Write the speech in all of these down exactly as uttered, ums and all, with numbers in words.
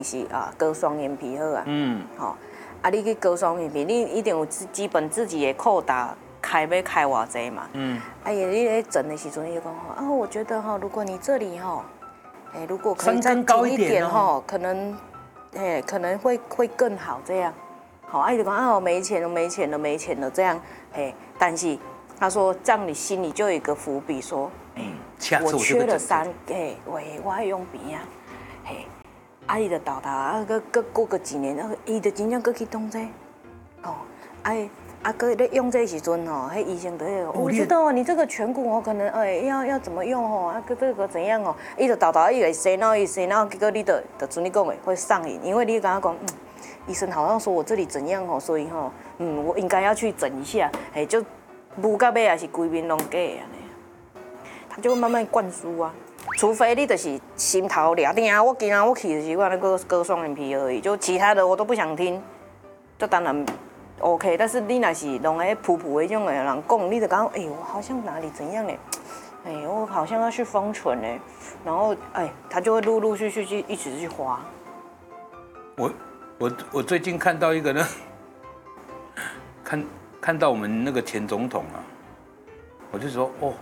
是啊，割双眼皮好啊。 嗯。 吼、哦，啊，你去割双眼皮，你一定有基本自己的扣打开要开偌济嘛。嗯。哎呀，你咧整的时阵，伊就讲吼，啊，我觉得哈，如果你这里哈，哎，如果可以再紧一点哈，可能，哎，可能会会更好这样。好，啊，伊就讲啊，我没钱了，没钱了，没钱了这样，哎，但是他说这样你心里就有一个伏笔，说，哎，我缺了三，哎，喂，我还用笔啊，嘿。啊，伊就豆豆啊，搁搁过个几年，伊就真正搁去动这，哦，哎，啊，搁咧用这时阵吼，迄医生就迄个，我知道哦，你这个颧骨哦，可能哎要要怎么用哦，啊，搁这个怎样哦，伊就豆豆伊个洗脑伊洗脑，结果你就就像你讲的会上瘾，因为你刚刚讲，嗯，医生好像说我这里怎样哦，所以吼，嗯，我应该要去整一下，哎，就补到尾也是规面拢假安尼，他就会慢慢灌输啊。除非你就是心头俩定啊，我今仔我去就是我那个割双眼皮而已，就其他的我都不想听，就当然 OK。但是你若是弄个普普的种的人讲，你就讲，哎，我好像哪里怎样嘞，哎，我好像要去封唇嘞，然后哎，他就会陆陆续续去一直去花。 我我我最近看到一个呢，看看到我们那个前总统啊，我就说哦。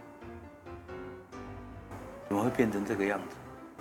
怎么会变成这个样子？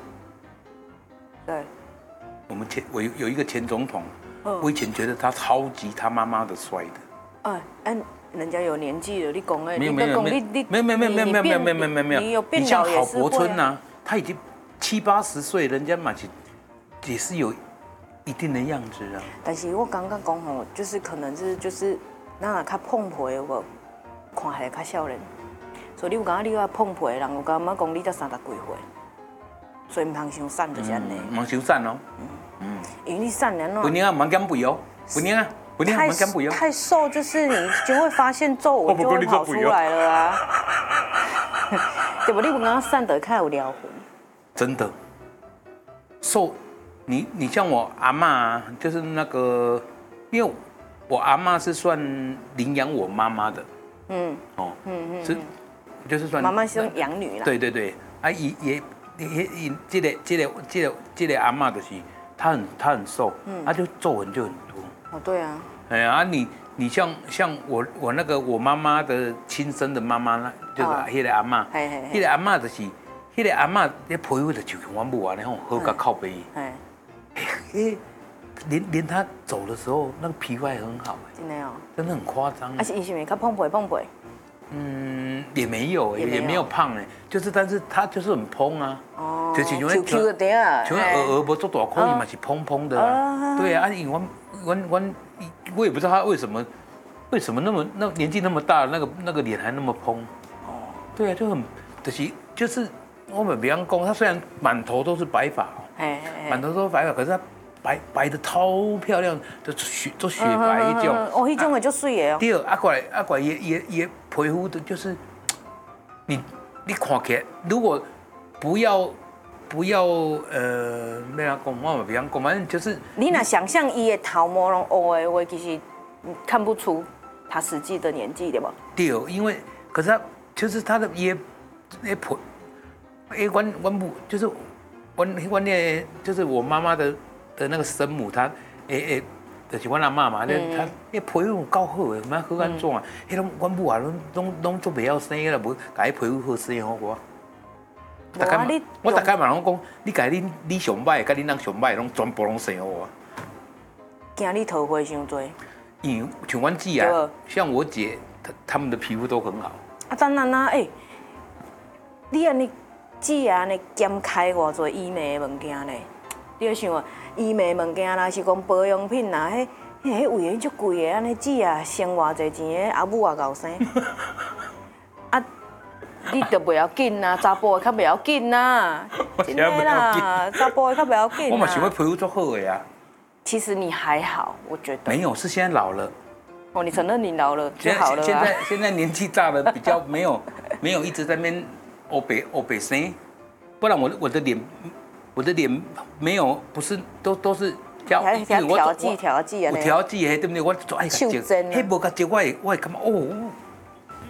对， 我们前我有有一个前总统，嗯、我以前觉得他超级他妈妈的帅的。 哎，哎，人家有年纪了，你讲哎， 没有没有没有没有没有没有没有没有没有没有没有没有， 你有变老也是会。你像郝柏村呐，他已经七八十岁，人家嘛也也是有一定的样子啊。 但是我刚刚讲吼，就是可能是就是那较碰皮有无，看起来较少年。所以你有感觉你较碰皮的人，有感觉讲你才三十几岁，所以唔通伤瘦就是安尼。 唔伤瘦哦。 嗯。因为你瘦人哦。 不能啊，唔减肥哦。不能啊，不能啊，唔减肥哦。 太瘦就是你就会发现皱纹就会跑出来了啊。对不？你有感觉瘦得较有撩魂。 真的。瘦，你你像我阿嬷，就是那个，因为我阿嬷是算领养我妈妈的。嗯。哦。嗯嗯。是。就是算妈妈是用养女啦。 对对对，啊也也也也，这个这个这个这个阿嬷就是，她很她很瘦，嗯，她就皱纹就很多。 哦，对啊。 哎呀，啊你你像像我我那个我妈妈的亲生的妈妈，就是迄个阿嬷，迄个阿嬷就是，迄个阿嬷咧皮肤就像阮母啊，然后好甲靠背。哎。嘿，连连她走的时候，那个皮肤还很好。 真的哦。 真的很夸张。 而且以前没看碰皮碰皮。 嗯，也没有，也没有胖哎，就是，但是他就是很蓬啊，哦，就是像 Q Q 的点啊， 像鹅鹅不做大块嘛是蓬蓬的啊，对啊，因为我我我我也不知道他为什么，为什么那么那年纪那么大，那个那个脸还那么蓬，哦，对啊，就很，就是就是我们比方讲，他虽然满头都是白发，哎，满头都是白发，可是他。白白的超漂亮，都雪都雪白一种。 哦，那种的就水的哦。 第二，啊过来啊过来也也也皮肤的，就是你你看起来，如果不要不要呃，那样讲，我比方讲，反正就是。 你那想象伊的头毛拢黑的话，其实看不出他实际的年纪，对吧？ 对，因为可是他就是他的也也皮，哎，我我母就是我我那就是我妈妈的。的那个生母，她诶诶，就是我阿嬷嘛，她迄皮肤够好诶，蛮好安怎啊？迄种阮母啊，拢拢拢做袂晓生啦，无家己皮肤好生好我。大概我大概嘛拢讲，你家你你上歹，甲恁人上歹，拢全部拢生好我。 惊你桃花伤多。 因为像阮姐啊，像我姐，她她们的皮肤都很好。 啊，当然啦，诶，你安尼姐安尼兼开偌侪医美的物件呢？你想啊？医美物件啦，是讲保养品啦，迄迄位迄足贵的，安尼姊啊，省偌济钱，阿母也够生。啊，你着袂要紧啦，查甫的较袂要紧啦，真的啦，查甫的较袂要紧。 我嘛想要皮肤做好的呀。 其实你还好，我觉得。 没有，是现在老了。 哦，你承认你老了就好了。 现在现在年纪大了，比较没有没有一直在那边欧北欧北生，不然我我的脸。我的脸没有，不是都都是调调剂调剂啊， 我调剂嘿，对不对？我做哎， 修真， 嘿，无甲接我会我会感觉哦，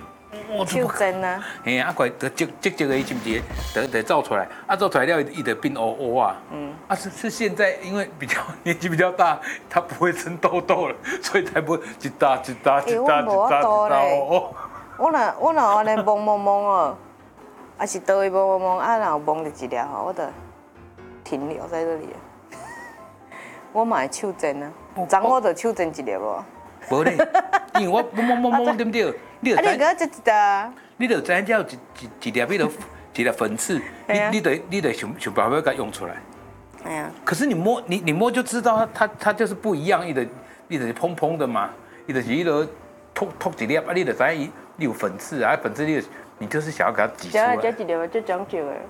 哇， 手针啊， 嘿啊，怪得积积积的，伊是不是得得造出来？啊，造出来了，伊得变乌乌啊。嗯。啊，是是现在因为比较年纪比较大，它不会生痘痘了，所以才不会一搭一搭一搭一搭一搭哦。 我若我若安尼摸摸摸哦，啊是倒位摸摸摸，啊然后摸着一粒吼，我得停留在这里。我买手针啊，昨我就手针一粒咯。 无咧，因为我摸摸摸摸对不对？你啊，你个这一搭。 你就知影有一一一粒迄个一粒粉刺，你你得你得想想办法给它用出来。哎呀。可是你摸你你摸就知道它它它就是不一样，伊的伊的蓬蓬的嘛，伊的是迄个突突一粒，啊你就知影伊有粉刺啊，粉刺你你就是想要给它挤出来。 这一粒就讲究诶。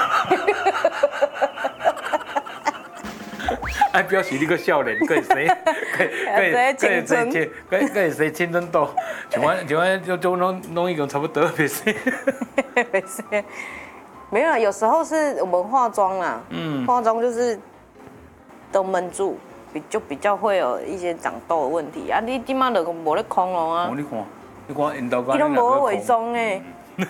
哎，表示你个少年，可以生，可以可以可以生青，可以可以生青春痘，像我像我就就拢拢已经差不多袂生。 袂生，没有啦，有时候是我们化妆啦，嗯，化妆就是都闷住，比就比较会有一些长痘的问题啊。你今麦就无咧空咯啊。 哦，你看，你看引导伊都无伪装诶。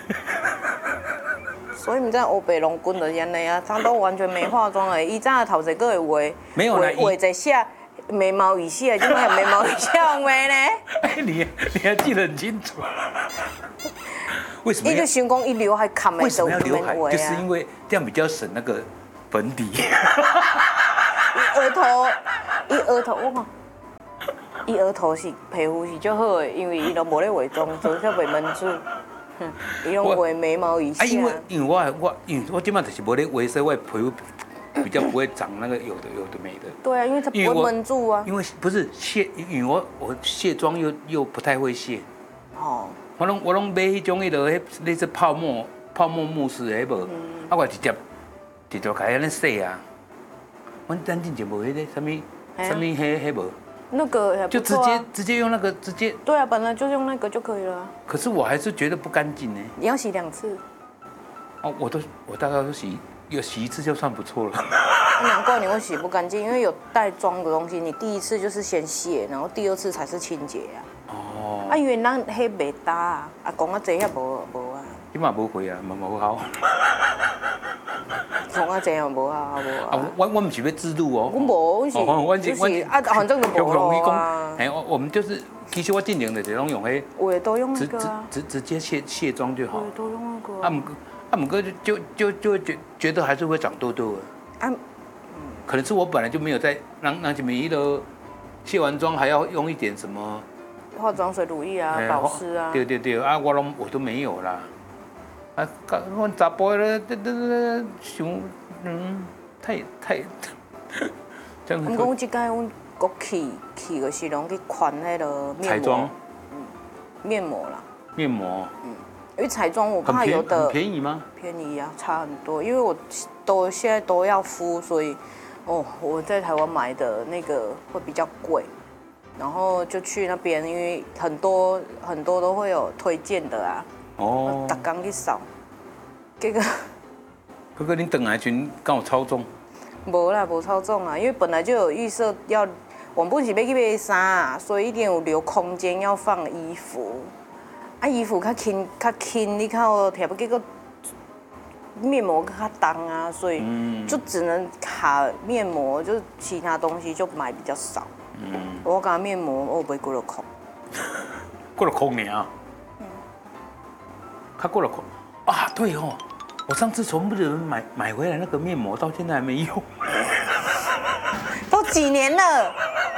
所以唔知欧北龙滚的安尼啊，他都完全没化妆诶，伊早头一个会画， 没有啦， 画在下眉毛以下，就那眉毛以下画呢。 哎，你你还记得很清楚。为什么？ 伊就想讲伊刘海砍的为什么要刘海？就是因为这样比较省那个粉底。 伊额头，伊额头我看，伊额头是皮肤是最好的，因为伊都无咧化妆，所以才袂闷住。伊用画眉毛以下。啊， 因为因为我我因为我基本上就是无咧维生，我皮肤比较不会长那个有的有的没的。 对啊，因为它不会闷住啊。 因为不是卸，因为我我卸妆又又不太会卸。哦。我拢我拢买迄种迄个类似泡沫泡沫慕斯的，无，啊我直接直接开安尼洗啊。我咱之前无迄个什么什么迄迄无。 那个还就直接直接用那个直接。 对啊，本来就用那个就可以了。 可是我还是觉得不干净呢。 你要洗两次。 哦，我都我大概都洗，有洗一次就算不错了。 难怪你会洗不干净，因为有带妆的东西，你第一次就是先卸，然后第二次才是清洁啊。哦。啊，因为咱迄袂搭啊，啊讲啊这遐无无啊。 你嘛无会啊，嘛无好。 讲啊这样无啊无啊。 我我唔是要自录哦。 我无，我是我是啊，反正就无啊。 哎，我我们就是，其实我尽量的就拢用迄。 我也都用那个啊。直直直接卸卸妆就好。 我也都用那个。 啊唔啊唔过就就就就会觉觉得还是会长痘痘啊。啊。可能是我本来就没有在让让前面一个卸完妆还要用一点什么。 化妆水、乳液啊，保湿啊。 对对对，啊，我拢我都没有啦。啊，阮查甫咧，这这这想，嗯，太太。 这样。毋过我即摆阮国去去的是拢去款迄个面膜。彩妆。 嗯，面膜啦。 面膜。 嗯，因为彩妆我怕有的。 很便宜吗？ 便宜啊，差很多。因为我都现在都要敷，所以哦，我在台湾买的那个会比较贵。然后就去那边，因为很多很多都会有推荐的啊。哦。逐工去扫，结果。 哥哥，你等来群刚好超重。 无啦，无超重啊，因为本来就有预设要，我们本是要去买衫啊，所以一定有留空间要放衣服。啊，衣服较轻较轻，你靠贴不结果面膜较重啊，所以就只能卡面膜，就是其他东西就买比较少。嗯，我讲面膜我买几落块， 几落块尔。嗯，他几落块啊？对哦，我上次从日本买买回来那个面膜，到现在还没用。 都几年了，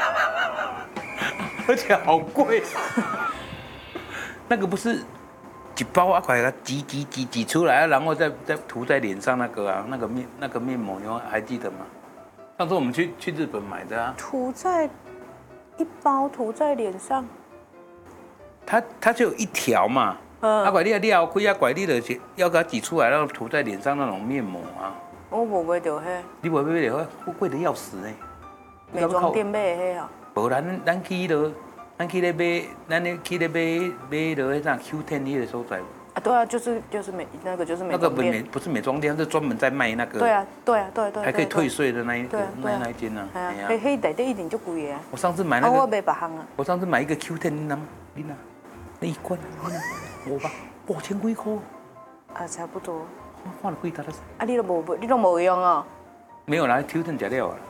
而且好贵。那个不是一包啊，快给它挤挤挤挤出来，然后再再涂在脸上那个啊，那个面那个面膜，你还记得吗？上次我们去去日本买的啊。 涂在。一包涂在脸上， 它它就有一条嘛，嗯，啊，怪你啊撩开啊，怪你就是要给它挤出来，然后涂在脸上那种面膜啊。 我无买到迄。 你无买到迄，贵得要死呢。 美妆店买的迄啊。 无咱咱去落，咱去咧买，咱咧去咧买买落迄啥 Q 十 迄个所在。 啊，对啊，就是就是美那个就是美妆店。那个美不是美妆店，是专门在卖那个。 对啊，对啊，对对。 还可以退税的那一个那那一间呢。 哎呀，迄迄内底一定就贵的啊。 我上次买那个。 我买别项啊。 我上次买一个 Q 十，你拿，你拿，那一罐，我吧。 五千几块， 啊，差不多。 换了几沓了。 啊，你都无，你都无用哦。 没有啦，抽成吃了啊。